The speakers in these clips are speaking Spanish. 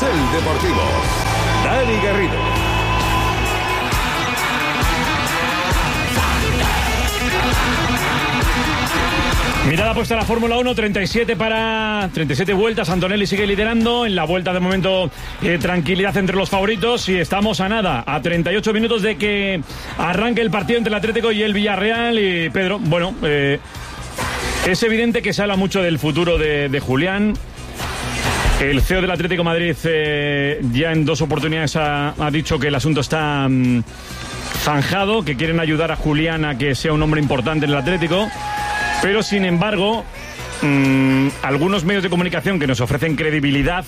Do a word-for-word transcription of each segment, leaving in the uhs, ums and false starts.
Carrusel Deportivo. Dani Garrido. Mirada puesta a la Fórmula uno, treinta y siete para treinta y siete vueltas. Antonelli sigue liderando. En la vuelta de momento eh, tranquilidad entre los favoritos. Y estamos a nada, a treinta y ocho minutos de que arranque el partido entre el Atlético y el Villarreal. Y Pedro, bueno, eh, es evidente que se habla mucho del futuro de, de Julián. El C E O del Atlético de Madrid eh, ya en dos oportunidades ha, ha dicho que el asunto está mm, zanjado, que quieren ayudar a Julián a que sea un hombre importante en el Atlético. Pero, sin embargo, mmm, algunos medios de comunicación que nos ofrecen credibilidad,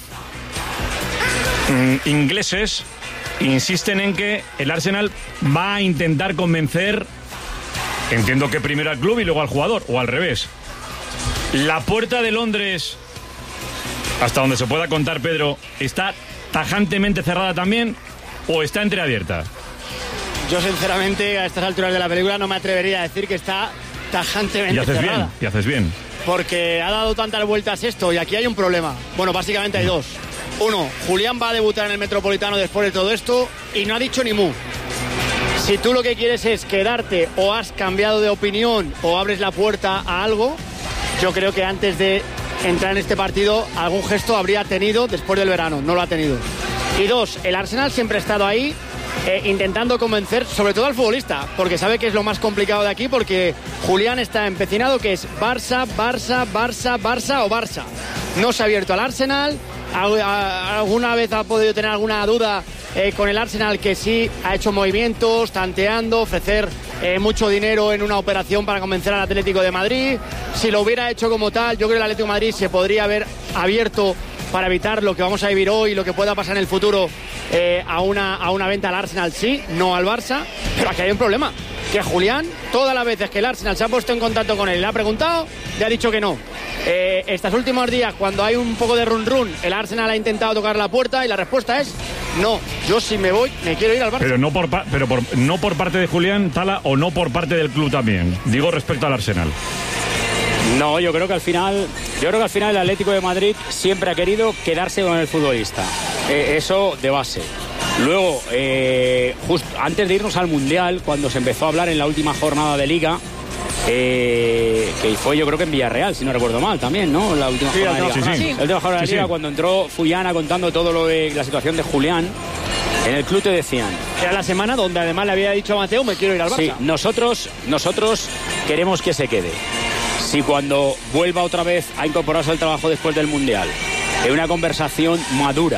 mmm, ingleses, insisten en que el Arsenal va a intentar convencer, entiendo que primero al club y luego al jugador, o al revés. La puerta de Londres, hasta donde se pueda contar, Pedro, ¿está tajantemente cerrada también o está entreabierta? Yo, sinceramente, a estas alturas de la película no me atrevería a decir que está tajantemente y haces cerrada. bien, y haces bien. Porque ha dado tantas vueltas esto y aquí hay un problema. Bueno, básicamente hay dos. Uno, Julián va a debutar en el Metropolitano después de todo esto y no ha dicho ni mu. Si tú lo que quieres es quedarte o has cambiado de opinión o abres la puerta a algo, yo creo que antes de entrar en este partido algún gesto habría tenido después del verano. No lo ha tenido. Y dos, el Arsenal siempre ha estado ahí Eh, intentando convencer sobre todo al futbolista, porque sabe que es lo más complicado de aquí, porque Julián está empecinado que es Barça, Barça, Barça, Barça o Barça. No se ha abierto al Arsenal. ¿Alguna vez ha podido tener alguna duda eh, con el Arsenal? Que sí ha hecho movimientos, tanteando, ofrecer eh, mucho dinero en una operación para convencer al Atlético de Madrid. Si lo hubiera hecho como tal, yo creo que el Atlético de Madrid se podría haber abierto para evitar lo que vamos a vivir hoy y lo que pueda pasar en el futuro eh, a, una, a una venta al Arsenal, sí, no al Barça. Pero aquí hay un problema, que Julián, todas las veces que el Arsenal se ha puesto en contacto con él y le ha preguntado, le ha dicho que no. Eh, estos últimos días, cuando hay un poco de run run, el Arsenal ha intentado tocar la puerta y la respuesta es no. Yo, si me voy, me quiero ir al Barça. Pero no por, pero por, no por parte de Julián Tala, o no por parte del club también. Digo respecto al Arsenal. No, yo creo que al final, yo creo que al final el Atlético de Madrid siempre ha querido quedarse con el futbolista. Eh, eso de base. Luego, eh, justo antes de irnos al Mundial, cuando se empezó a hablar en la última jornada de Liga, eh, que fue yo creo que en Villarreal, si no recuerdo mal también, ¿no? La última sí, jornada no, de Liga. Sí, sí. La última jornada de sí, Liga, sí. cuando entró Fullana contando todo lo de la situación de Julián, en el club te decían. Era la semana donde además le había dicho a Mateo, me quiero ir al Barça. Sí, nosotros, nosotros queremos que se quede. Si cuando vuelva otra vez a incorporarse al trabajo después del Mundial, en una conversación madura,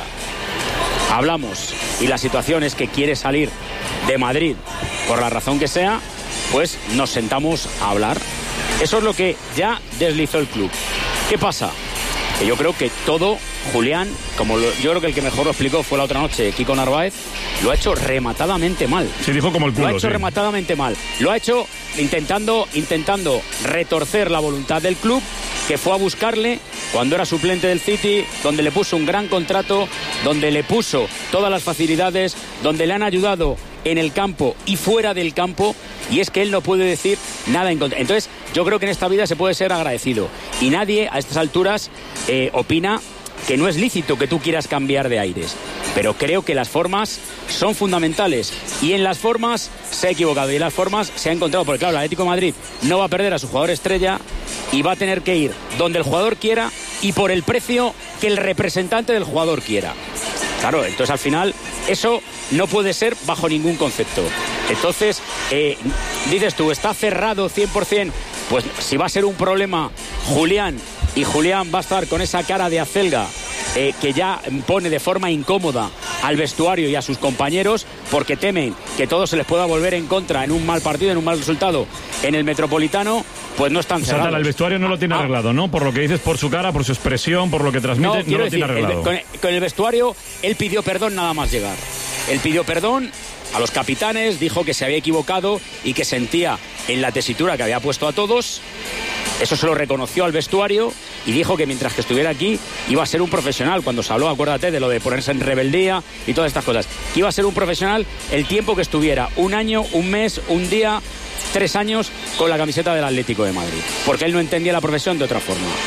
hablamos y la situación es que quiere salir de Madrid por la razón que sea, pues nos sentamos a hablar. Eso es lo que ya deslizó el club. ¿Qué pasa? Que yo creo que todo, Julián, como lo, yo creo que el que mejor lo explicó fue la otra noche, Kiko Narváez, lo ha hecho rematadamente mal. Sí, dijo como el culo. Lo ha hecho sí. rematadamente mal. Lo ha hecho intentando, intentando retorcer la voluntad del club, que fue a buscarle cuando era suplente del City, donde le puso un gran contrato, donde le puso todas las facilidades, donde le han ayudado en el campo y fuera del campo, y es que él no puede decir nada en contra. Entonces, yo creo que en esta vida se puede ser agradecido. Y nadie a estas alturas eh, opina que no es lícito que tú quieras cambiar de aires. Pero creo que las formas son fundamentales. Y en las formas se ha equivocado. Y en las formas se ha encontrado. Porque claro, el Atlético de Madrid no va a perder a su jugador estrella y va a tener que ir donde el jugador quiera y por el precio que el representante del jugador quiera. Claro, entonces al final eso no puede ser bajo ningún concepto. Entonces, eh, dices tú, ¿está cerrado cien por ciento? Pues si va a ser un problema Julián, y Julián va a estar con esa cara de acelga eh, que ya pone de forma incómoda al vestuario y a sus compañeros, porque temen que todo se les pueda volver en contra en un mal partido, en un mal resultado en el Metropolitano, pues no están cerrados. O sea, el vestuario no lo tiene ah. arreglado, ¿no? Por lo que dices, por su cara, por su expresión, por lo que transmite, no, no lo decir, tiene arreglado. El, con, con el vestuario, él pidió perdón nada más llegar. Él pidió perdón a los capitanes, dijo que se había equivocado y que sentía en la tesitura que había puesto a todos. Eso se lo reconoció al vestuario y dijo que mientras que estuviera aquí iba a ser un profesional. Cuando se habló, acuérdate, de lo de ponerse en rebeldía y todas estas cosas, que iba a ser un profesional el tiempo que estuviera, un año, un mes, un día, tres años con la camiseta del Atlético de Madrid, porque él no entendía la profesión de otra forma.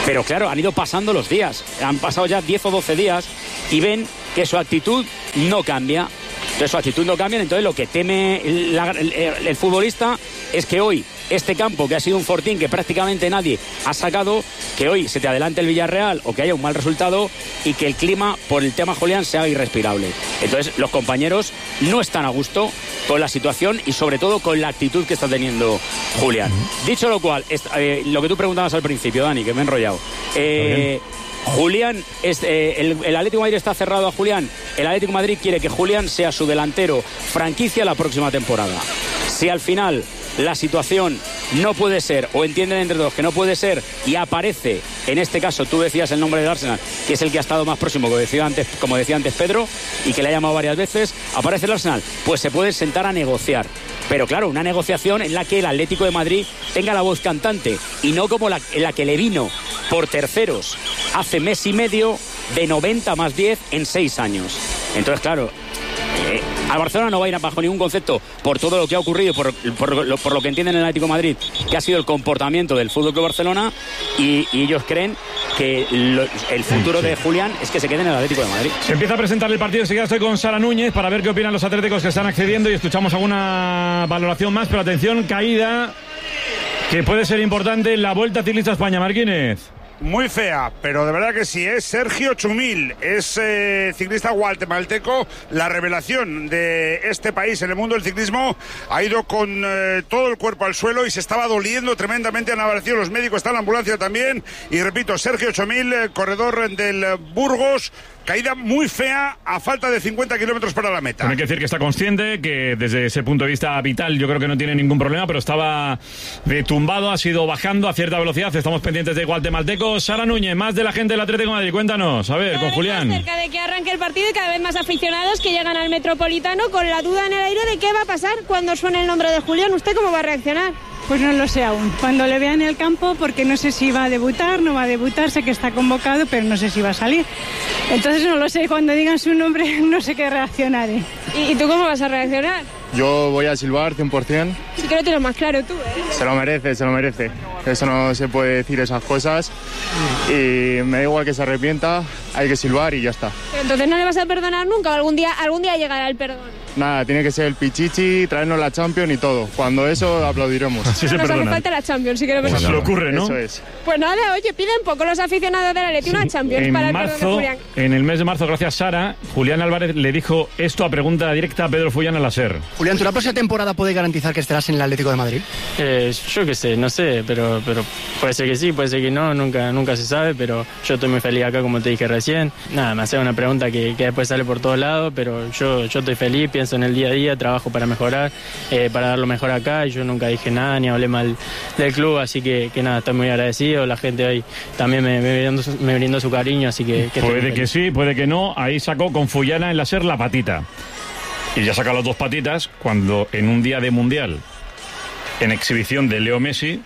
Pero claro, han ido pasando los días, han pasado ya diez o doce días y ven que su actitud no cambia. Entonces su actitud no cambia, entonces lo que teme la, el, el, el futbolista es que hoy este campo, que ha sido un fortín que prácticamente nadie ha sacado, que hoy se te adelante el Villarreal o que haya un mal resultado y que el clima por el tema Julián se haga irrespirable. Entonces los compañeros no están a gusto con la situación y sobre todo con la actitud que está teniendo Julián. Dicho lo cual, es, eh, lo que tú preguntabas al principio, Dani, que me he enrollado. Eh, Julián, es, eh, el, el Atlético de Madrid está cerrado a Julián. El Atlético de Madrid quiere que Julián sea su delantero franquicia la próxima temporada. Si al final la situación no puede ser, o entienden entre todos que no puede ser, y aparece, en este caso tú decías el nombre del Arsenal, que es el que ha estado más próximo, como decía antes, como decía antes Pedro, y que le ha llamado varias veces, aparece el Arsenal, pues se puede sentar a negociar. Pero claro, una negociación en la que el Atlético de Madrid tenga la voz cantante, y no como la, en la que le vino por terceros hace mes y medio, de noventa más diez en seis años. Entonces, claro, Eh, al Barcelona no va a ir bajo ningún concepto por todo lo que ha ocurrido, por, por, lo, por lo que entienden en el Atlético de Madrid, que ha sido el comportamiento del Fútbol Club Barcelona, y, y ellos creen que lo, el futuro sí, sí. de Julián es que se quede en el Atlético de Madrid. Se empieza a presentar el partido, enseguida estoy con Sara Núñez para ver qué opinan los atléticos que están accediendo y escuchamos alguna valoración más, pero atención, caída que puede ser importante en la Vuelta Ciclista a España. Marquínez. Muy fea, pero de verdad que sí, es Sergio Chumil, es eh, ciclista guatemalteco, la revelación de este país en el mundo del ciclismo, ha ido con eh, todo el cuerpo al suelo y se estaba doliendo tremendamente, han aparecido los médicos, está en la ambulancia también, y repito, Sergio Chumil, eh, corredor del Burgos, caída muy fea a falta de cincuenta kilómetros para la meta. Hay que decir que está consciente, que desde ese punto de vista vital yo creo que no tiene ningún problema, pero estaba tumbado, ha sido bajando a cierta velocidad. Estamos pendientes de guatemalteco. Sara Núñez, más de la gente del Atlético de Madrid, cuéntanos, a ver, cada con vez Julián. Más cerca de que arranque el partido y cada vez más aficionados que llegan al Metropolitano con la duda en el aire de qué va a pasar cuando suene el nombre de Julián. ¿Usted cómo va a reaccionar? Pues no lo sé aún. Cuando le vea en el campo, porque no sé si va a debutar, no va a debutar, sé que está convocado, pero no sé si va a salir. Entonces no lo sé, cuando digan su nombre no sé qué reaccionaré. ¿Y, y tú cómo vas a reaccionar? Yo voy a silbar cien por ciento. Sí que lo tienes más claro tú, ¿eh? Se lo merece, se lo merece. Eso no se puede decir esas cosas. Y me da igual que se arrepienta, hay que silbar y ya está. Pero entonces no le vas a perdonar nunca, o algún día, algún día llegará el perdón. Nada, tiene que ser el pichichi, traernos la Champions y todo. Cuando eso aplaudiremos. Así no se nos perdona. hace falta la Champions, si queremos. Pues se le ocurre, ¿no? Eso es. Pues nada, oye, piden poco los aficionados del Atleti, sí, una Champions en para el marzo, perdón de Julián. En el mes de marzo, gracias Sara, Julián Álvarez le dijo esto a pregunta directa a Pedro Fullán a la SER. Julián, ¿tú la próxima temporada puede garantizar que estarás en el Atlético de Madrid? Eh, yo qué sé, no sé, pero, pero puede ser que sí, puede ser que no, nunca, nunca se sabe, pero yo estoy muy feliz acá, como te dije recién. Nada, me hace una pregunta que, que después sale por todos lados, pero yo, yo estoy feliz, pienso en el día a día, trabajo para mejorar, eh, para dar lo mejor acá, y yo nunca dije nada ni hablé mal del club, así que, que nada, estoy muy agradecido. La gente hoy también me, me, brindó, su, me brindó su cariño, así que... que puede que sí, puede que no. Ahí sacó con Fullana en la SER la patita. Y ya saca las dos patitas cuando en un día de Mundial, en exhibición de Leo Messi,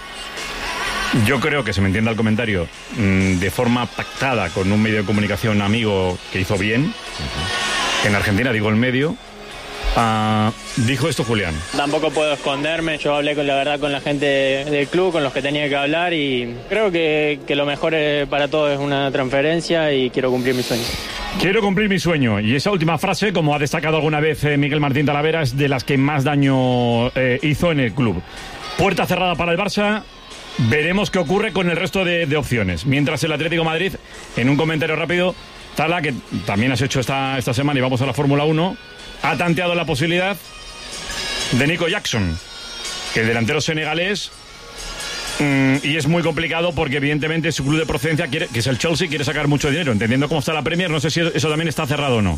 yo creo que se me entienda el comentario, mmm, de forma pactada con un medio de comunicación amigo que hizo bien, uh-huh. En Argentina, digo el medio, Uh, dijo esto Julián. Tampoco puedo esconderme, yo hablé con la verdad con la gente del club, con los que tenía que hablar, y creo que, que lo mejor para todos es una transferencia y quiero cumplir mi sueño. Quiero cumplir mi sueño. Y esa última frase, como ha destacado alguna vez eh, Miguel Martín Talavera, es de las que más daño eh, hizo en el club. Puerta cerrada para el Barça. Veremos qué ocurre con el resto de, de opciones. Mientras el Atlético de Madrid, en un comentario rápido, Tala, que también has hecho esta, esta semana y vamos a la Fórmula uno, ha tanteado la posibilidad de Nico Jackson, que el delantero senegalés, mmm, y es muy complicado porque evidentemente su club de procedencia, quiere, que es el Chelsea, quiere sacar mucho dinero. Entendiendo cómo está la Premier, no sé si eso también está cerrado o no.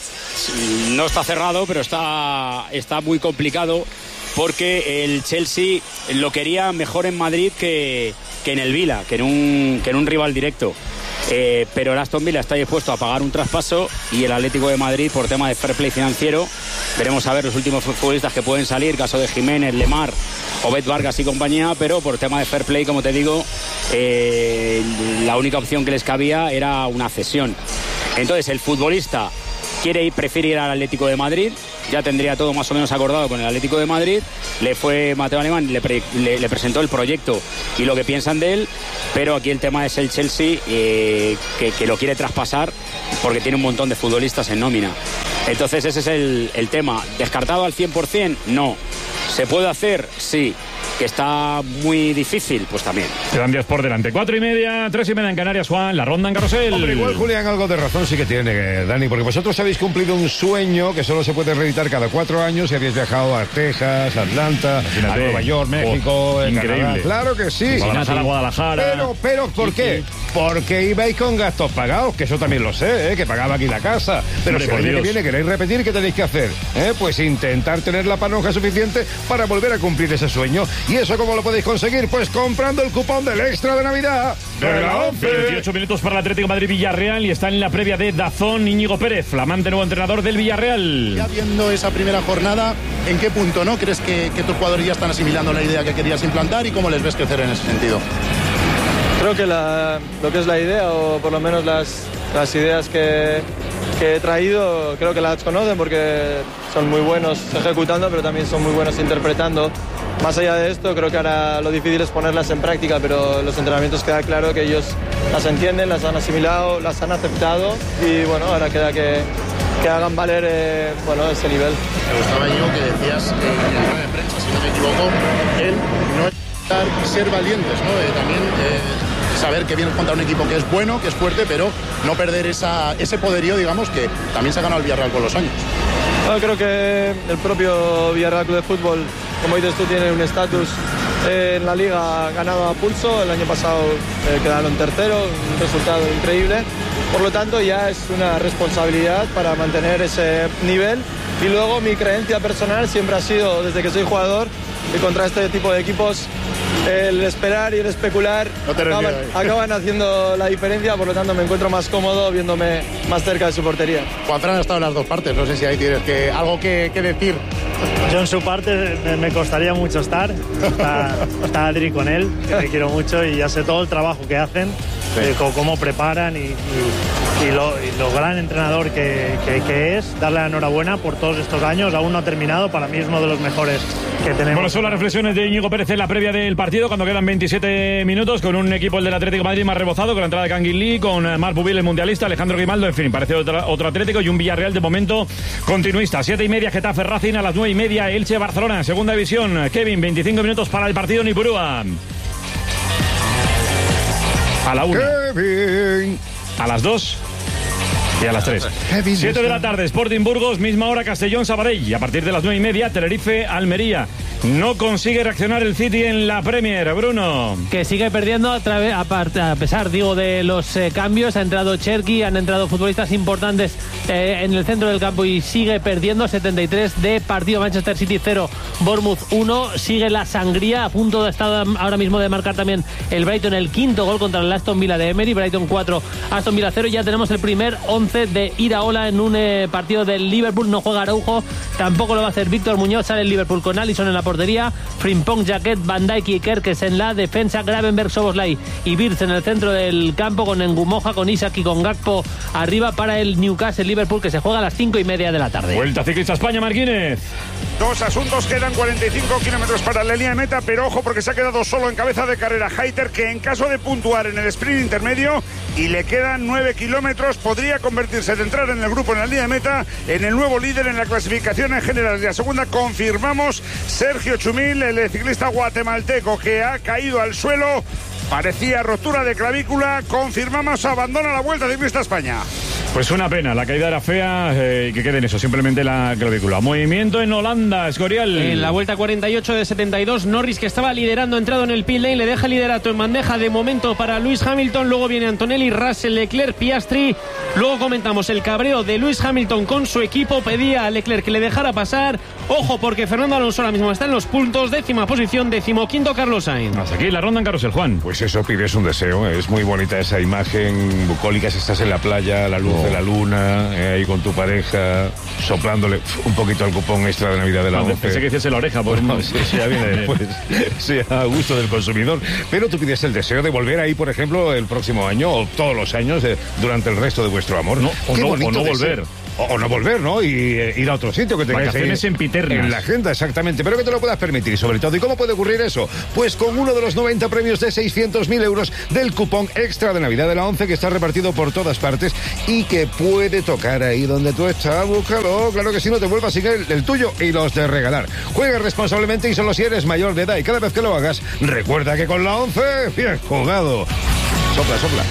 No está cerrado, pero está, está muy complicado porque el Chelsea lo quería mejor en Madrid que, que en el Vila, que en un, que en un rival directo. Eh, pero el Aston Villa está dispuesto a pagar un traspaso y el Atlético de Madrid, por tema de fair play financiero, veremos a ver los últimos futbolistas que pueden salir, caso de Jiménez, Lemar, Obed Vargas y compañía, pero por tema de fair play, como te digo, eh, la única opción que les cabía era una cesión. Entonces el futbolista quiere ir, prefiere ir al Atlético de Madrid ya tendría todo más o menos acordado con el Atlético de Madrid. Le fue Mateo Alemán, le, pre, le, le presentó el proyecto y lo que piensan de él, pero aquí el tema es el Chelsea, eh, que, que lo quiere traspasar porque tiene un montón de futbolistas en nómina. Entonces ese es el, el tema. ¿Descartado al cien por ciento? No. ¿Se puede hacer? Sí. ¿Que está muy difícil? Pues también. Quedan días por delante. Cuatro y media, tres y media en Canarias, Juan. La ronda en Carrusel. Hombre, igual Julián algo de razón sí que tiene, Dani, porque vosotros habéis cumplido un sueño que solo se puede reeditar cada cuatro años y habéis viajado a Texas, a Atlanta, Imagínate. a Nueva York, México, oh, increíble. Canadá. Claro que sí. Guadalajara, sí. Guadalajara. Pero, pero, ¿por qué? Porque ibais con gastos pagados, que eso también lo sé, ¿eh? Que pagaba aquí la casa. Pero Hombre, si el año que viene queréis repetir, ¿qué tenéis que hacer? ¿Eh? Pues intentar tener la panoja suficiente para volver a cumplir ese sueño. ¿Y eso cómo lo podéis conseguir? Pues comprando el cupón del Extra de Navidad de la once. veintiocho minutos para el Atlético de Madrid-Villarreal y está en la previa de Dazón Íñigo Pérez, flamante nuevo entrenador del Villarreal. Ya viendo esa primera jornada, ¿en qué punto no crees que, que tus jugadores ya están asimilando la idea que querías implantar y cómo les ves crecer en ese sentido? Creo que la, lo que es la idea, o por lo menos las, las ideas que, que he traído, creo que las conocen porque son muy buenos ejecutando, pero también son muy buenos interpretando. Más allá de esto, creo que ahora lo difícil es ponerlas en práctica, pero en los entrenamientos queda claro que ellos las entienden, las han asimilado, las han aceptado y bueno, ahora queda que, que hagan valer eh, bueno, ese nivel. Me gustaba, Íñigo, que decías eh, en la rueda de prensa, si no me equivoco, el no estar, ser valientes, ¿no? Eh, también eh, saber que vienes contra un equipo que es bueno, que es fuerte, pero no perder esa, ese poderío, digamos, que también se ha ganado el Villarreal con los años. No, creo que el propio Villarreal Club de Fútbol, como dices tú, tiene un estatus eh, en la liga ganado a pulso. El año pasado eh, quedaron tercero, un resultado increíble. Por lo tanto, ya es una responsabilidad para mantener ese nivel. Y luego mi creencia personal siempre ha sido, desde que soy jugador, que contra este tipo de equipos el esperar y el especular no acaban, acaban haciendo la diferencia, por lo tanto me encuentro más cómodo viéndome más cerca de su portería. Juanfran ha estado en las dos partes, no sé si ahí tienes que, algo que, que decir. Yo en su parte me costaría mucho estar, está, está Adri con él, que te quiero mucho y ya sé todo el trabajo que hacen, sí. eh, cómo preparan y, y, y, lo, y lo gran entrenador que, que, que es, darle la enhorabuena por todos estos años, aún no ha terminado, para mí es uno de los mejores que tenemos. Bueno, son las reflexiones de Íñigo Pérez en la previa del partido, cuando quedan veintisiete minutos, con un equipo, el del Atlético de Madrid, más rebozado, con la entrada de Canguilí, con Marc Bubil, el mundialista, Alejandro Grimaldo, en fin, parece otro, otro Atlético, y un Villarreal de momento continuista. Siete y media, Getafe Racing, a las nueve y media, Elche Barcelona, segunda división. Kevin, veinticinco minutos para el partido en Ipurúa. A la una. Kevin. A las dos. Y a las tres. Siete de la tarde, Sporting Burgos, misma hora Castellón Sabadell. Y a partir de las nueve y media, Tenerife Almería. No consigue reaccionar el City en la Premier, Bruno. Que sigue perdiendo a, través, a, a pesar, digo, de los eh, cambios. Ha entrado Cherki, han entrado futbolistas importantes eh, en el centro del campo y sigue perdiendo. setenta y tres de partido, Manchester City cero, Bournemouth uno. Sigue la sangría, a punto de estar ahora mismo de marcar también el Brighton el quinto gol contra el Aston Villa de Emery. Brighton cuatro, Aston Villa cero. Ya tenemos el primer once de Iraola en un eh, partido del Liverpool. No juega Araujo, tampoco lo va a hacer Víctor Muñoz. Sale el Liverpool con Alisson en la portería, Frimpong, Jaquet, Van Dijk y Kerkes en la defensa, Gravenberch, Szoboszlai y Wirtz en el centro del campo, con Ngumoja, con Isak y con Gakpo arriba para el Newcastle Liverpool, que se juega a las cinco y media de la tarde. Vuelta Ciclista España, Marquínez. Dos asuntos, quedan cuarenta y cinco kilómetros para la línea de meta, pero ojo porque se ha quedado solo en cabeza de carrera Hayter, que en caso de puntuar en el sprint intermedio y le quedan nueve kilómetros, podría convertirse, de entrar en el grupo en la línea de meta, en el nuevo líder en la clasificación en general. Y la segunda, confirmamos, Sergio Chumil, el ciclista guatemalteco que ha caído al suelo, parecía rotura de clavícula, confirmamos, abandona la Vuelta Ciclista España. Pues una pena, la caída era fea eh, y que quede en eso, simplemente la clavícula. Movimiento en Holanda, Escorial. En la vuelta cuarenta y ocho de setenta y dos, Norris, que estaba liderando, entrado en el pit lane, le deja el liderato en bandeja de momento para Lewis Hamilton. Luego viene Antonelli, Russell, Leclerc, Piastri. Luego comentamos el cabreo de Lewis Hamilton con su equipo, pedía a Leclerc que le dejara pasar. Ojo, porque Fernando Alonso ahora mismo está en los puntos, décima posición, decimoquinto Carlos Sainz. Hasta aquí la ronda en Carrusel, Juan. Pues eso, pides un deseo, es muy bonita esa imagen bucólica, si estás en la playa, la luz luz de la luna, eh, ahí con tu pareja, soplándole un poquito al cupón extra de Navidad de la ONCE. Pensé que hiciese la oreja, pues no, sí, sí, ya viene después, sí, a gusto del consumidor. Pero tú pides el deseo de volver ahí, por ejemplo, el próximo año o todos los años eh, durante el resto de vuestro amor. No, o, no, o no volver. O, o no volver, ¿no? Y eh, ir a otro sitio que tengáis vacaciones ahí sempiternas en la agenda, exactamente. Pero que te lo puedas permitir, sobre todo. ¿Y cómo puede ocurrir eso? Pues con uno de los noventa premios de seiscientos mil euros del cupón extra de Navidad de la ONCE, que está repartido por todas partes y que puede tocar ahí donde tú estás. Búscalo. Claro que si no te vuelvas sin el, el tuyo y los de regalar. Juega responsablemente y solo si eres mayor de edad. Y cada vez que lo hagas, recuerda que con la ONCE, bien jugado. Sopla, sopla.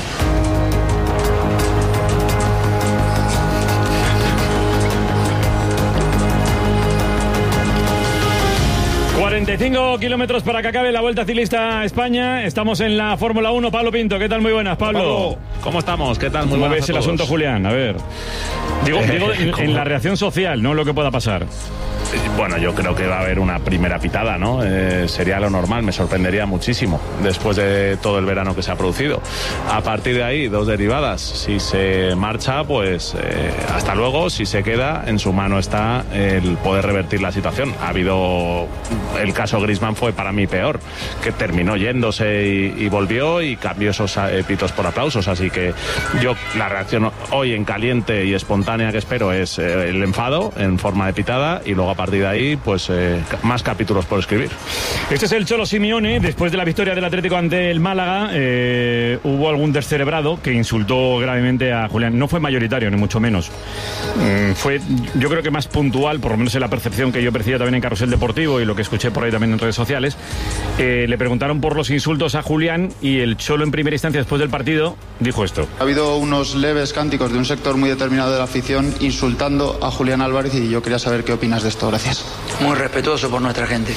cuarenta y cinco kilómetros para que acabe la Vuelta Ciclista a España. Estamos en la Fórmula uno. Pablo Pinto, ¿qué tal? Muy buenas, Pablo. Pablo. ¿Cómo estamos? ¿Qué tal? Muy ¿Cómo buenas ves el asunto, Julián? A ver. Digo, digo en, en la reacción social, no lo que pueda pasar. Bueno, yo creo que va a haber una primera pitada, ¿no? Eh, sería lo normal, me sorprendería muchísimo después de todo el verano que se ha producido. A partir de ahí, dos derivadas. Si se marcha, pues eh, hasta luego. Si se queda, en su mano está el poder revertir la situación. Ha habido... El caso Griezmann fue para mí peor, que terminó yéndose y, y volvió y cambió esos eh, pitos por aplausos. Así que yo, la reacción hoy en caliente y espontánea que espero es eh, el enfado en forma de pitada y luego a partir de ahí, pues eh, más capítulos por escribir. Este es el Cholo Simeone. Después de la victoria del Atlético ante el Málaga, eh, hubo algún descerebrado que insultó gravemente a Julián. No fue mayoritario, ni mucho menos. Mm, fue, yo creo que más puntual, por lo menos en la percepción que yo percibía también en Carrusel Deportivo y lo que escuché por ahí también en redes sociales. Eh, le preguntaron por los insultos a Julián y el Cholo en primera instancia después del partido dijo esto. Ha habido unos leves cánticos de un sector muy determinado de la afición insultando a Julián Álvarez y yo quería saber qué opinas de esto. Gracias. Muy respetuoso por nuestra gente.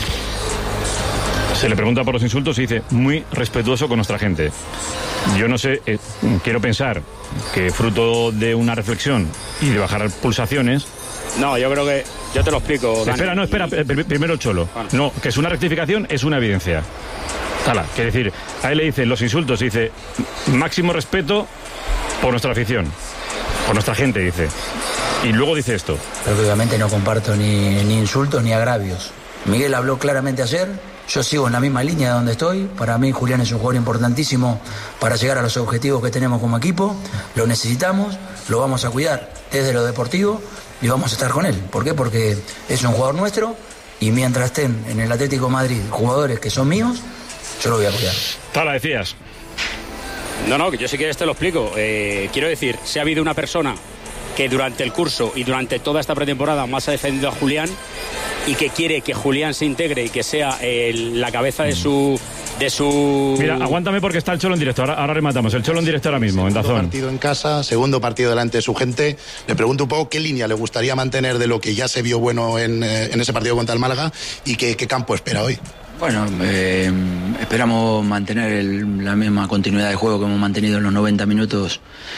Se le pregunta por los insultos y dice, muy respetuoso con nuestra gente. Yo no sé, eh, quiero pensar que fruto de una reflexión y de bajar pulsaciones... No, yo creo que... Yo te lo explico, Dani. Espera, no, espera, primero el Cholo. Bueno. No, que es una rectificación, es una evidencia. Tala, quiere decir, a él le dicen los insultos, dice, máximo respeto por nuestra afición, por nuestra gente, dice. Y luego dice esto. Pero que obviamente no comparto ni, ni insultos ni agravios. Miguel habló claramente ayer, yo sigo en la misma línea de donde estoy. Para mí Julián es un jugador importantísimo para llegar a los objetivos que tenemos como equipo. Lo necesitamos, lo vamos a cuidar desde lo deportivo y vamos a estar con él. ¿Por qué? Porque es un jugador nuestro y mientras estén en el Atlético de Madrid jugadores que son míos, yo lo voy a cuidar. Tala, decías. No, no, que yo si quieres te lo explico. Eh, quiero decir, si ha habido una persona que durante el curso y durante toda esta pretemporada más ha defendido a Julián y que quiere que Julián se integre y que sea el, la cabeza de su de su... Mira, aguántame porque está el Cholo en directo, ahora, ahora rematamos, el Cholo en directo ahora mismo, en Dazón. Partido en casa, segundo partido delante de su gente, le pregunto un poco qué línea le gustaría mantener de lo que ya se vio bueno en, en ese partido contra el Málaga y qué, qué campo espera hoy. Bueno, eh, esperamos mantener el, la misma continuidad de juego que hemos mantenido en los noventa minutos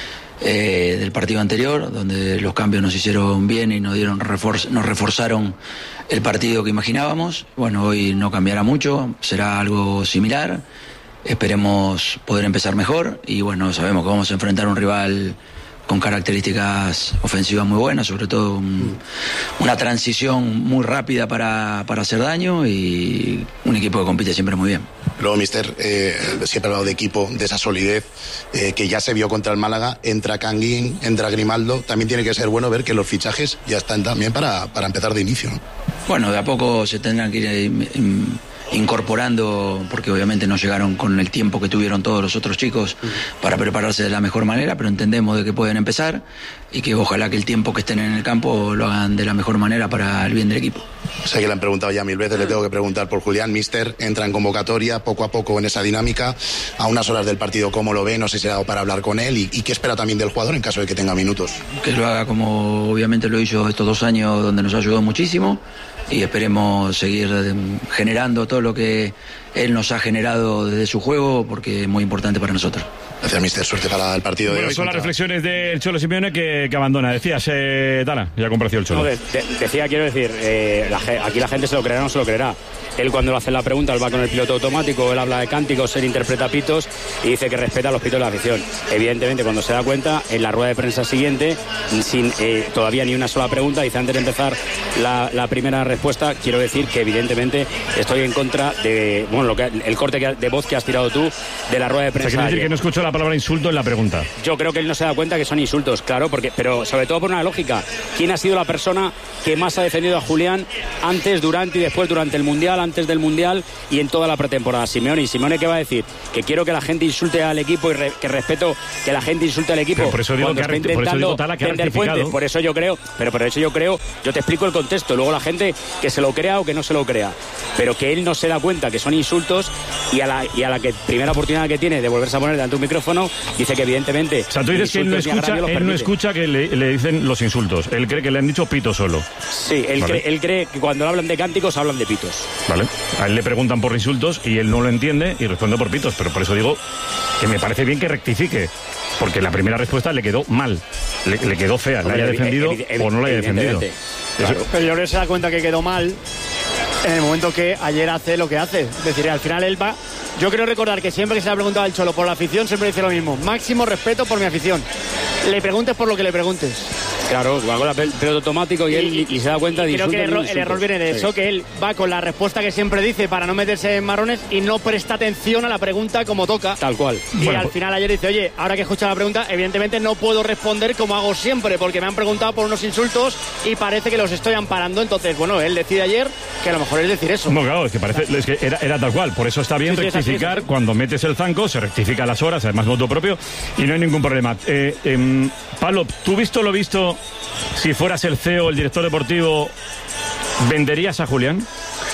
Eh, del partido anterior, donde los cambios nos hicieron bien y nos dieron refor- nos reforzaron el partido que imaginábamos. Bueno, hoy no cambiará mucho, será algo similar. Esperemos poder empezar mejor y bueno, sabemos que vamos a enfrentar a un rival con características ofensivas muy buenas, sobre todo un, una transición muy rápida para, para hacer daño y un equipo que compite siempre muy bien. Luego, mister, eh, siempre ha hablado de equipo, de esa solidez eh, que ya se vio contra el Málaga. Entra Canguín, entra Grimaldo. También tiene que ser bueno ver que los fichajes ya están también para, para empezar de inicio, ¿no? Bueno, de a poco se tendrán que ir incorporando, porque obviamente no llegaron con el tiempo que tuvieron todos los otros chicos para prepararse de la mejor manera, pero entendemos de que pueden empezar y que ojalá que el tiempo que estén en el campo lo hagan de la mejor manera para el bien del equipo. Sé que le han preguntado ya mil veces, le tengo que preguntar por Julián. Mister, entra en convocatoria poco a poco en esa dinámica, a unas horas del partido, ¿cómo lo ve? No sé si ha dado para hablar con él y, y qué espera también del jugador en caso de que tenga minutos. Que lo haga como obviamente lo hizo estos dos años donde nos ayudó muchísimo y esperemos seguir generando todo lo que él nos ha generado desde su juego porque es muy importante para nosotros. Gracias, mister. Suerte para el partido bueno, de hoy. Son contra... las reflexiones del Cholo Simeone que, que abandona. Decías, eh, Tala, ya compració el Cholo. No, de, de, decía, quiero decir, eh, la, aquí la gente se lo creerá o no se lo creerá. Él cuando le hace la pregunta, él va con el piloto automático, él habla de cánticos, él interpreta pitos y dice que respeta los pitos de la afición. Evidentemente, cuando se da cuenta, en la rueda de prensa siguiente, sin eh, todavía ni una sola pregunta, dice antes de empezar la, la primera respuesta, quiero decir que evidentemente estoy en contra de, bueno, lo que, el corte que, de voz que has tirado tú de la rueda de prensa. O sea, quiere decir que no escucho la palabra insulto en la pregunta. Yo creo que él no se da cuenta que son insultos, claro, porque, pero sobre todo por una lógica. ¿Quién ha sido la persona que más ha defendido a Julián antes, durante y después, durante el Mundial, antes del Mundial y en toda la pretemporada? Simeone. ¿Y Simeone qué va a decir? Que quiero que la gente insulte al equipo y re, que respeto que la gente insulte al equipo. Pero por eso digo cuando que está ha, por eso digo, Tala, que ha vender fuentes. Por eso yo creo, pero por eso yo creo, yo te explico el contexto. Luego la gente que se lo crea o que no se lo crea. Pero que él no se da cuenta que son insultos y a la, y a la que primera oportunidad que tiene de volverse a poner delante de un micrófono, dice que evidentemente... O sea, tú dices que él no escucha, él no escucha que le, le dicen los insultos. Él cree que le han dicho pito solo. Sí, él, vale. cree, él cree que cuando hablan de cánticos hablan de pitos. Vale. A él le preguntan por insultos y él no lo entiende y responde por pitos. Pero por eso digo que me parece bien que rectifique. Porque la primera respuesta le quedó mal. Le, le quedó fea. ¿La haya defendido o no la haya defendido? Claro. Pero yo creo que se da cuenta que quedó mal en el momento que ayer hace lo que hace. Es decir, al final él va... Yo creo recordar que siempre que se le ha preguntado al Cholo por la afición, siempre dice lo mismo. Máximo respeto por mi afición. Le preguntes por lo que le preguntes. Claro, va con el piloto automático y, y él y se da cuenta de Creo que el error, el error viene de sí. eso, que él va con la respuesta que siempre dice para no meterse en marrones y no presta atención a la pregunta como toca. Tal cual. Y Bueno, al final ayer dice, oye, ahora que he escuchado la pregunta, evidentemente no puedo responder como hago siempre, porque me han preguntado por unos insultos y parece que los estoy amparando. Entonces, bueno, él decide ayer que a lo mejor es decir eso. No, claro, es que parece es que era, era tal cual. Por eso está bien Sí, sí, rectificar. es así, es así. Cuando metes el zanco, se rectifica las horas, además moto propio, y no hay ningún problema. Eh, eh, Pablo, ¿tú visto lo visto? Si fueras el C E O, el director deportivo, ¿venderías a Julián?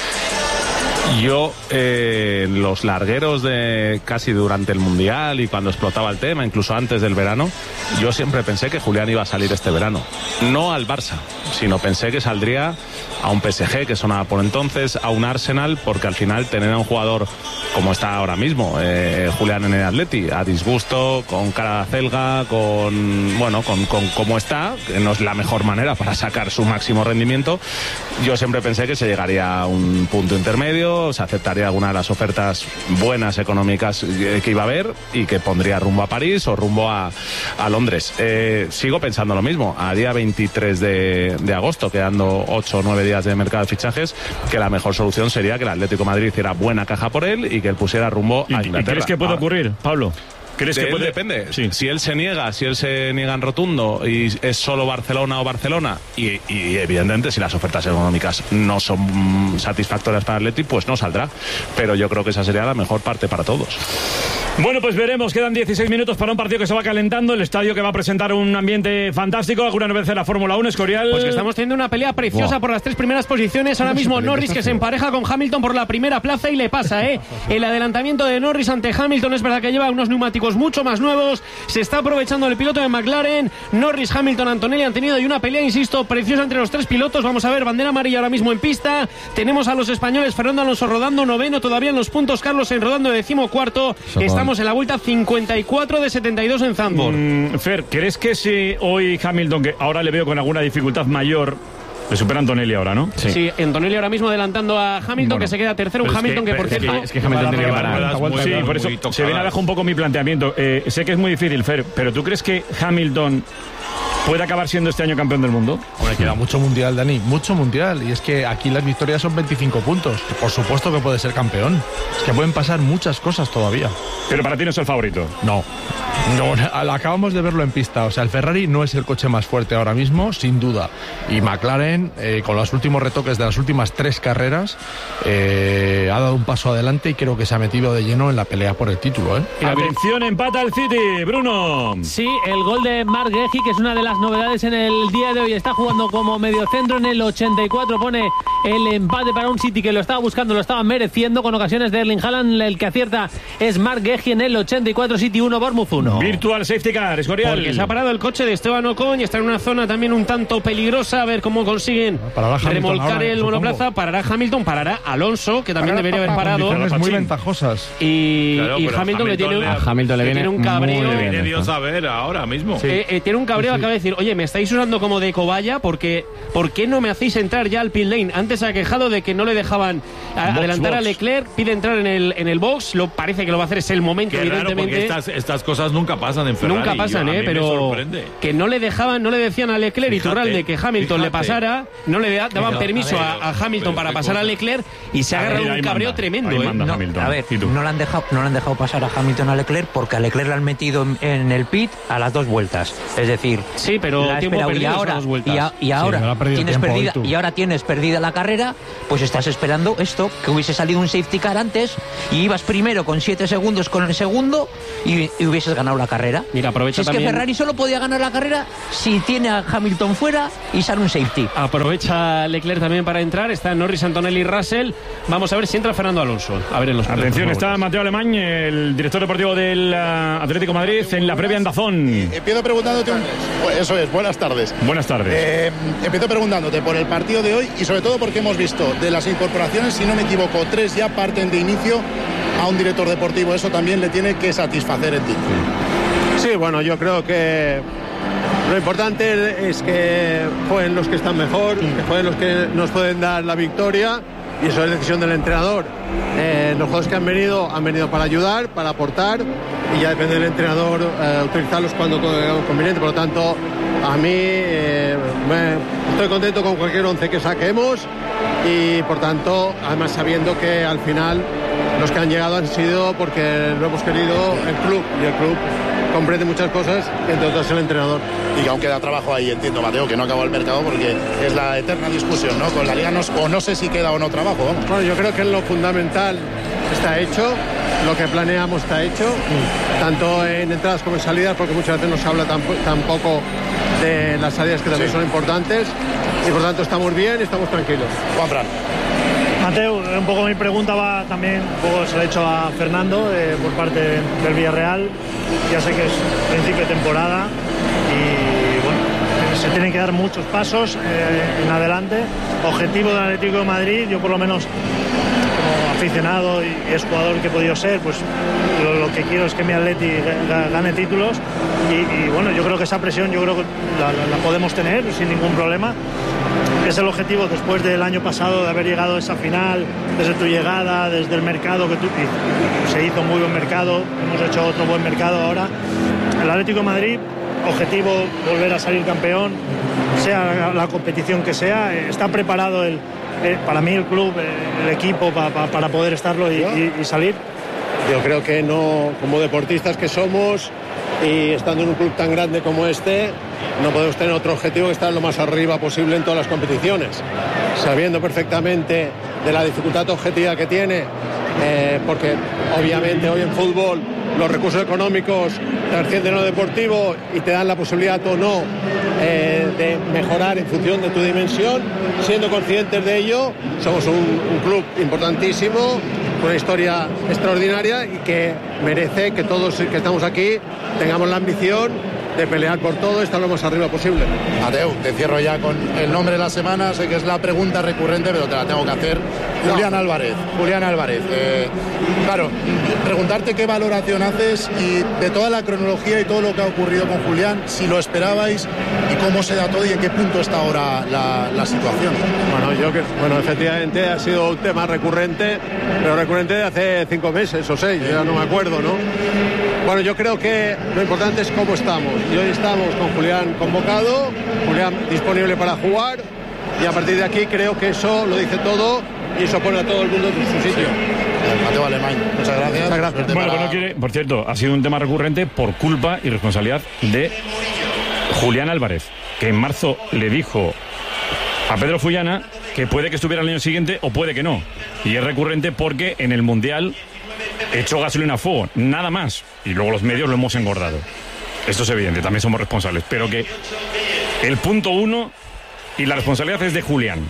Yo, eh, los largueros de casi durante el Mundial y cuando explotaba el tema, incluso antes del verano, yo siempre pensé que Julián iba a salir este verano. No al Barça, sino pensé que saldría a un P S G que sonaba por entonces, a un Arsenal, porque al final tener a un jugador como está ahora mismo, eh, Julián en el Atleti, a disgusto, con cara de acelga, con, bueno, con, con cómo está, que no es la mejor manera para sacar su máximo rendimiento, yo siempre pensé que se llegaría a un punto intermedio, se aceptaría alguna de las ofertas buenas económicas que iba a haber y que pondría rumbo a París o rumbo a, a Londres. Eh, sigo pensando lo mismo, a día veintitrés de, de agosto, quedando ocho o nueve días de mercado de fichajes, que la mejor solución sería que el Atlético de Madrid hiciera buena caja por él y que él pusiera rumbo a Inglaterra. ¿Y crees que puede Ah. ocurrir, Pablo? ¿Crees De que él puede? depende. Sí. Si él se niega, si él se niega en rotundo y es solo Barcelona o Barcelona, y, y evidentemente si las ofertas económicas no son mm, satisfactorias para el Atleti, pues no saldrá. Pero yo creo que esa sería la mejor parte para todos. Bueno, pues veremos. Quedan dieciséis minutos para un partido que se va calentando. El estadio que va a presentar un ambiente fantástico. ¿Alguna novedad en la Fórmula uno, Escorial? Pues que estamos teniendo una pelea preciosa Wow. por las tres primeras posiciones. Ahora mismo Norris que se empareja con Hamilton por la primera plaza y le pasa, ¿eh? El adelantamiento de Norris ante Hamilton es verdad que lleva unos neumáticos mucho más nuevos. Se está aprovechando el piloto de McLaren. Norris, Hamilton, Antonelli han tenido ahí una pelea, insisto, preciosa entre los tres pilotos. Vamos a ver, bandera amarilla ahora mismo en pista. Tenemos a los españoles, Fernando Alonso rodando noveno todavía en los puntos, Carlos Sainz rodando decimocuarto. Estamos en la vuelta cincuenta y cuatro de setenta y dos en Zandvoort. Mm, Fer, ¿crees que si hoy Hamilton, que ahora le veo con alguna dificultad mayor, le supera Antonelli ahora, ¿no? Sí, sí, Antonelli ahora mismo adelantando a Hamilton, Bueno, que se queda tercero. Un pero es Hamilton que, que- por pero es cierto... que- es que Hamilton tiene que parar. Sí, por eso se viene abajo un poco mi planteamiento. Eh, sé que es muy difícil, Fer, pero ¿tú crees que Hamilton puede acabar siendo este año campeón del mundo? Hombre, queda mucho mundial, Dani, mucho mundial. Y es que aquí las victorias son veinticinco puntos. Por supuesto que puede ser campeón. Es que pueden pasar muchas cosas todavía. Pero para ti no es el favorito. No. No, acabamos de verlo en pista. O sea, el Ferrari no es el coche más fuerte ahora mismo, sin duda. Y McLaren, eh, con los últimos retoques de las últimas tres carreras, eh, ha dado un paso adelante y creo que se ha metido de lleno en la pelea por el título, ¿eh? Atención, empata el City, Bruno. Sí, el gol de Marc Guehi, que es una de las novedades en el día de hoy. Está jugando como mediocentro en el ochenta y cuatro. Pone el empate para un City que lo estaba buscando, lo estaba mereciendo con ocasiones de Erling Haaland. El que acierta es Marc Guehi en el ochenta y cuatro. City uno, Bournemouth uno. Virtual safety car, Escorial. Porque se ha parado el coche de Esteban Ocon y está en una zona también un tanto peligrosa. A ver cómo consiguen remolcar ahora, el supongo. monoplaza. Parará Hamilton, parará Alonso, que también debería haber parado. Condiciones muy ventajosas. Y, claro, y Hamilton, Hamilton que tiene, le, a Hamilton le viene, tiene un cabreo. Le viene Dios a ver ahora mismo. Sí. Eh, eh, tiene un cabreo, sí, sí. Acaba de decir, oye, me estáis usando como de cobaya porque ¿por qué no me hacéis entrar ya al pit lane? Antes se ha quejado de que no le dejaban a, box, adelantar box. a Leclerc, pide entrar en el, en el box, lo parece que lo va a hacer, es el momento, Qué evidentemente. Raro, estas, estas cosas nunca pasan en Ferrari. Nunca pasan, Yo, eh, pero que no le dejaban, no le decían a Leclerc y Turralde que Hamilton fíjate. le pasara, no le daban pero, permiso a, ver, a, a Hamilton para pasar cosa. a Leclerc y se ha agarrado un cabreo manda, tremendo. Eh. No, a ver, no le, han dejado, no le han dejado pasar a Hamilton a Leclerc porque a Leclerc le han metido en, en el pit a las dos vueltas. Es decir, sí, pero tiempo perdido y ahora, dos vueltas. Y, a, y ahora sí, tienes perdida y ahora tienes perdida la carrera, pues estás esperando esto, que hubiese salido un safety car antes y ibas primero con siete segundos con el segundo y, y hubieses ganado la carrera. Mira, aprovecha si es también... que Ferrari solo podía ganar la carrera si tiene a Hamilton fuera y sale un safety. Aprovecha Leclerc también para entrar, está Norris, Antonelli y Russell. Vamos a ver si entra Fernando Alonso. A ver en los Atención, está Mateo Alemán, el director deportivo del uh, Atlético Madrid, en la previa en DAZN. Empiezo preguntándote un... Eso es, buenas tardes. Buenas tardes. Eh, empiezo preguntándote por el partido de hoy y sobre todo porque hemos visto de las incorporaciones, si no me equivoco, tres ya parten de inicio a un director deportivo. Eso también le tiene que satisfacer en ti. Sí, bueno, yo creo que lo importante es que jueguen los que están mejor, que jueguen los que nos pueden dar la victoria y eso es decisión del entrenador. Eh, los jugadores que han venido han venido para ayudar, para aportar y ya depende del entrenador eh, utilizarlos cuando es conveniente. Por lo tanto, a mí eh, me, estoy contento con cualquier once que saquemos y por tanto, además sabiendo que al final los que han llegado han sido porque lo hemos querido el club y el club comprende muchas cosas, entre otras el entrenador. Y que aún queda trabajo ahí, entiendo, Mateo, que no acabó el mercado porque es la eterna discusión, ¿no? Con la Liga no, o no sé si queda o no trabajo, vamos. Bueno, yo creo que lo fundamental está hecho, lo que planeamos está hecho, mm. tanto en entradas como en salidas, porque muchas veces no se habla tampoco de las salidas que también sí. son importantes, y por tanto estamos bien y estamos tranquilos. Juanfran. Mateo, un poco mi pregunta va también, un poco se la he hecho a Fernando eh, por parte del Villarreal. Ya sé que es principio de temporada y bueno, se tienen que dar muchos pasos eh, en adelante. Objetivo del Atlético de Madrid, yo por lo menos como aficionado y es jugador que he podido ser, pues lo, lo que quiero es que mi Atleti gane títulos y, y bueno, yo creo que esa presión yo creo que la, la, la podemos tener sin ningún problema. Es el objetivo después del año pasado de haber llegado a esa final, desde tu llegada, desde el mercado que tú, se hizo un muy buen mercado, hemos hecho otro buen mercado ahora. El Atlético de Madrid, objetivo volver a salir campeón, sea la competición que sea, está preparado el, eh, para mí el club, el equipo pa, pa, para poder estarlo y, y, y salir. Yo creo que no, como deportistas que somos y estando en un club tan grande como este, no podemos tener otro objetivo que estar lo más arriba posible en todas las competiciones, sabiendo perfectamente de la dificultad objetiva que tiene, eh, porque obviamente hoy en fútbol los recursos económicos te ascienden a lo deportivo y te dan la posibilidad o no eh, de mejorar en función de tu dimensión. Siendo conscientes de ello, somos un, un club importantísimo, una historia extraordinaria y que merece que todos que estamos aquí tengamos la ambición de pelear por todo y estar lo más arriba posible. Mateo, te cierro ya con el nombre de la semana, sé que es la pregunta recurrente, pero te la tengo que hacer. No. Julián Álvarez, Julián Álvarez. Eh, claro, preguntarte qué valoración haces y de toda la cronología y todo lo que ha ocurrido con Julián, si lo esperabais y cómo se da todo y en qué punto está ahora la, la situación. Bueno, yo que, bueno, efectivamente ha sido un tema recurrente, pero recurrente de hace cinco meses o seis, ya no me acuerdo, ¿no? Bueno, yo creo que lo importante es cómo estamos. Y hoy estamos con Julián convocado, Julián disponible para jugar y a partir de aquí creo que eso lo dice todo y eso pone a todo el mundo en su sitio. Mateo Alemán, muchas gracias. Muchas gracias. Bueno, para... bueno quiere, por cierto, ha sido un tema recurrente por culpa y responsabilidad de Julián Álvarez, que en marzo le dijo a Pedro Fullana que puede que estuviera el año siguiente o puede que no. Y es recurrente porque en el Mundial echó gasolina a fuego, nada más. Y luego los medios lo hemos engordado. Esto es evidente, también somos responsables. Pero que el punto uno y la responsabilidad es de Julián.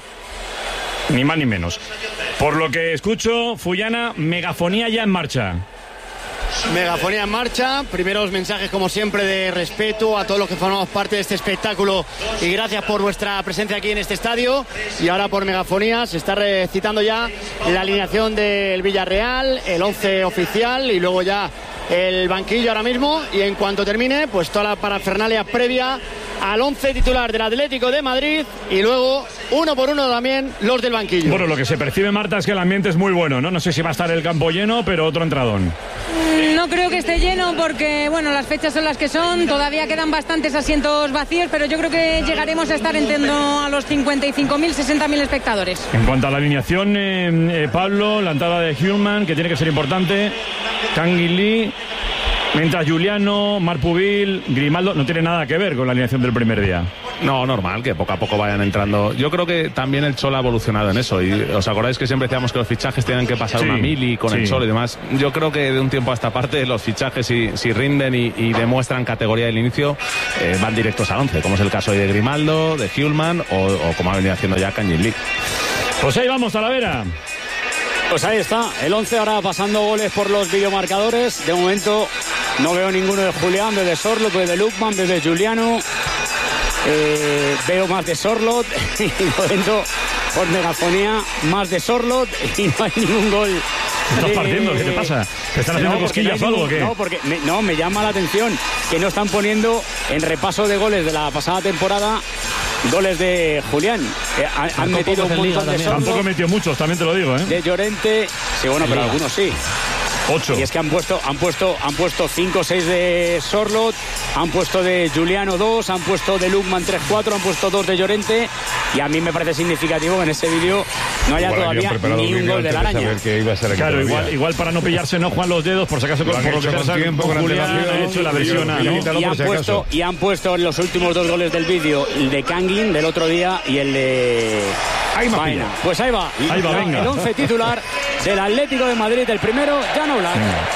Ni más ni menos. Por lo que escucho, Fullana, megafonía ya en marcha. Megafonía en marcha, primeros mensajes como siempre de respeto a todos los que formamos parte de este espectáculo y gracias por vuestra presencia aquí en este estadio. Y ahora por megafonía se está recitando ya la alineación del Villarreal, el once oficial y luego ya el banquillo ahora mismo, y en cuanto termine pues toda la parafernalia previa al once titular del Atlético de Madrid y luego uno por uno también los del banquillo. Bueno, lo que se percibe, Marta, es que el ambiente es muy bueno, ¿no? No sé si va a estar el campo lleno, pero otro entradón. No creo que esté lleno porque, bueno, las fechas son las que son, todavía quedan bastantes asientos vacíos, pero yo creo que llegaremos a estar en torno a los cincuenta y cinco mil, sesenta mil espectadores. En cuanto a la alineación, eh, eh, Pablo, la entrada de Human, que tiene que ser importante, Kangin Lee, mientras Juliano, Marpubil, Grimaldo no tiene nada que ver con la alineación del primer día. No, normal, que poco a poco vayan entrando. Yo creo que también el Cholo ha evolucionado en eso. Y os acordáis que siempre decíamos que los fichajes tienen que pasar sí, una mili con sí. el Cholo y demás. Yo creo que de un tiempo a esta parte los fichajes, si, si rinden y, y demuestran categoría del inicio, eh, van directos al once, como es el caso de Grimaldo, de Hullman o, o como ha venido haciendo ya Kangin Lee. Pues ahí vamos, Talavera. Pues ahí está, el once ahora pasando goles por los videomarcadores. De momento no veo ninguno de Julián, veo de Sorlot, veo de Lukman, veo de Juliano. Eh, veo más de Sorlot y de momento por megafonía más de Sorlot y no hay ningún gol. ¿Te estás partiendo? ¿Qué te pasa? ¿Te están haciendo no, cosquillas o algo o qué? No, porque me, no, me llama la atención que no están poniendo en repaso de goles de la pasada temporada goles de Julián. Eh, han, han metido un montón de Sorlot. Tampoco metió muchos, también te lo digo, ¿eh? De Llorente, sí, bueno, pero algunos sí. Ocho. Y es que han puesto, han puesto, han puesto cinco o seis de Sorlot, han puesto de Juliano dos, han puesto de Lukman tres cuatro, han puesto dos de Llorente, y a mí me parece significativo que en ese vídeo no haya igual todavía ni un gol de la araña. Claro, igual, igual para no pillarse no Juan los dedos, por si acaso, por lo que pasa, tiempo, con Julián ha hecho la versión y, y, y, han puesto, y han puesto en los últimos dos goles del vídeo el de Kangin del otro día y el de Faena. Pues ahí va, ahí va venga. El once titular del Atlético de Madrid, el primero, Jan Oblak.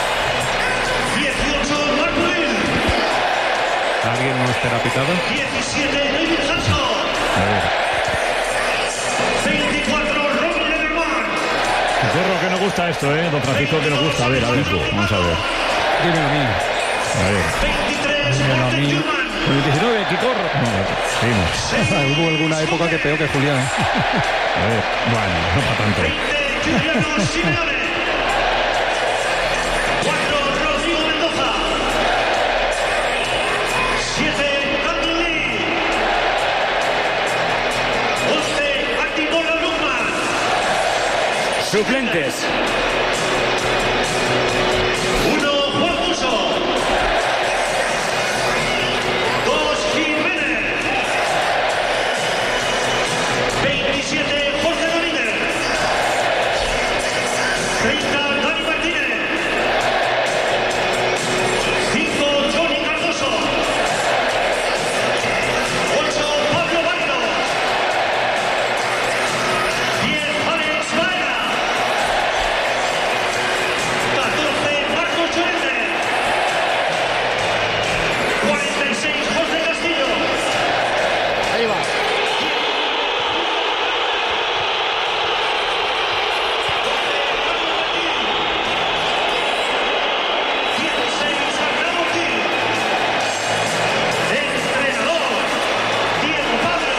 ¿Alguien no espera pitado? diecisiete, David Hanson. A ver. veinticuatro, Robin Lederman. Corro que nos gusta esto, ¿eh? Don Francisco, que nos gusta. A ver, a ver, vamos a ver. Dímelo a mí. A ver. veintitrés, Dímelo a mí. Con el diecinueve, Quicorro. No, seguimos. Hubo alguna época que peor que Julián. A ver, bueno, no para tanto. Juliano Simeone. cuatro, Rodrigo Mendoza. siete, Kangin Lee. once, Akintola Lukman. Suplentes. uno, Juan Musso. dos, Jiménez. veintisiete, Jorge Domínguez. treinta, Dani Martínez. cinco, Johnny Cardoso. ocho, Pablo Bailo. diez, Alex Baena. catorce, Marcos Llorente. cuarenta y seis, José Castillo. Ahí va. dieciséis, Arnaldo Gil. Entrenador, Diego Pablo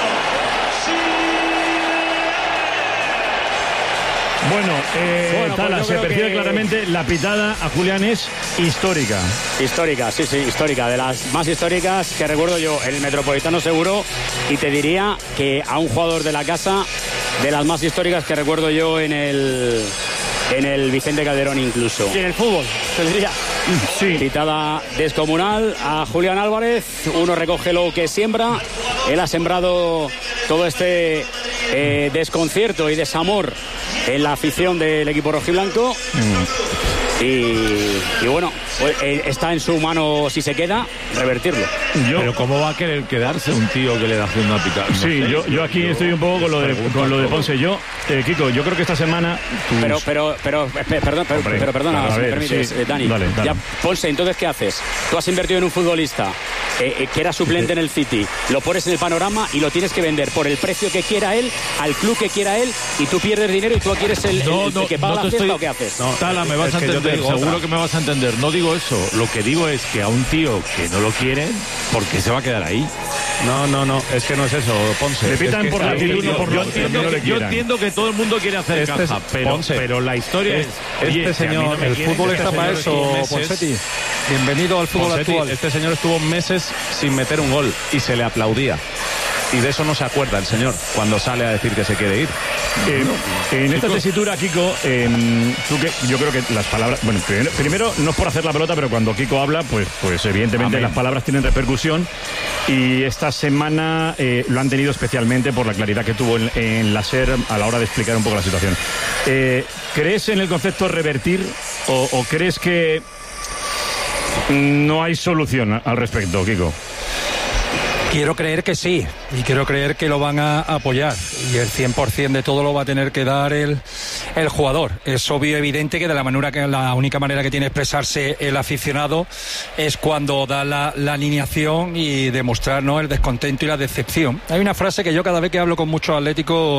Bueno, eh, Bueno, Tala, pues yo se creo percibe que- claramente la pitada a Julián es histórica. Histórica, sí, sí, histórica, de las más históricas que recuerdo yo, el Metropolitano seguro, y te diría que a un jugador de la casa, de las más históricas que recuerdo yo en el en el Vicente Calderón incluso. Y en el fútbol, te diría. Sí. Pitada descomunal a Julián Álvarez, uno recoge lo que siembra, él ha sembrado todo este eh, desconcierto y desamor en la afición del equipo rojiblanco. Mm. Y, y bueno, pues, eh, está en su mano, si se queda, revertirlo. Yo, pero ¿cómo va a querer quedarse un tío que le da haciendo una picada? No Sí, sé, yo, yo aquí yo estoy un poco con lo de, con lo de Ponce. Yo, eh, Kiko, yo creo que esta semana... tus- Pero, pero, pero, espe- perdón, pero, Hombre, pero perdona, a si me ver, permites, sí. eh, Dani. Dale, dale. Ya, Ponce, entonces, ¿qué haces? Tú has invertido en un futbolista eh, eh, que era suplente en el City, lo pones en el panorama y lo tienes que vender por el precio que quiera él, al club que quiera él, y tú pierdes dinero y tú quieres el, el- No, el no, que paga no la te fiesta, estoy- ¿o qué haces? No, Tala, me vas Es a que yo entender. entender, digo seguro otra. que me vas a entender. No digo eso. Lo que digo es que a un tío que no lo quiere, ¿por qué se va a quedar ahí? No, no, no, es que no es eso, Ponce. Le pitan Es que por está la actitud, bien, no por yo lo- entiendo no le que- Yo quieran. entiendo que todo el mundo quiere hacer Este es- caja, pero, Ponce. pero la historia es... Este oye, si a mí no señor, me el quieren, fútbol este está para señor eso, estuvo meses- Ponseti. Bienvenido al fútbol Ponseti, actual. Este señor estuvo meses sin meter un gol y se le aplaudía. Y de eso no se acuerda el señor cuando sale a decir que se quiere ir. Eh, en esta tesitura, Kiko, eh, tú que, yo creo que las palabras... Bueno, primero, primero, no es por hacer la pelota, pero cuando Kiko habla, pues, pues evidentemente Amén. las palabras tienen repercusión. Y esta semana eh, lo han tenido especialmente por la claridad que tuvo en, en la SER a la hora de explicar un poco la situación. Eh, ¿Crees en el concepto revertir o, o crees que no hay solución al respecto, Kiko? Quiero creer que sí, y quiero creer que lo van a apoyar, y el cien por ciento de todo lo va a tener que dar el, el jugador. Es obvio, evidente que de la manera que la única manera que tiene de expresarse el aficionado es cuando da la, la alineación y demostrar, ¿no?, el descontento y la decepción. Hay una frase que yo cada vez que hablo con muchos atléticos